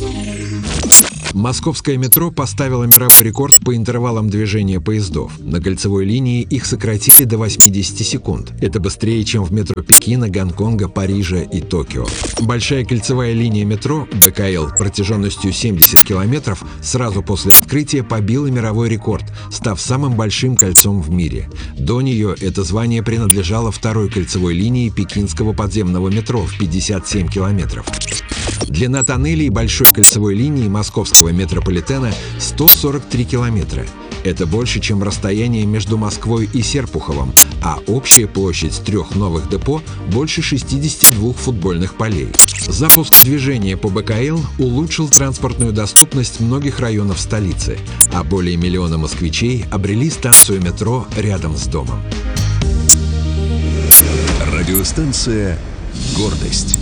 Московское метро поставило мировой рекорд по интервалам движения поездов. На кольцевой линии их сократили до 80 секунд. Это быстрее, чем в метро Пекина, Гонконга, Парижа и Токио. Большая кольцевая линия метро БКЛ протяженностью 70 километров сразу после открытия побила мировой рекорд, став самым большим кольцом в мире. До нее это звание принадлежало второй кольцевой линии пекинского подземного метро в 57 километров. Длина тоннелей большой кольцевой линии московского метрополитена 143 километра. Это больше, чем расстояние между Москвой и Серпуховым, а общая площадь 3 новых депо больше 62 футбольных полей. Запуск движения по БКЛ улучшил транспортную доступность многих районов столицы, а более миллиона москвичей обрели станцию метро рядом с домом. Радиостанция «Гордость».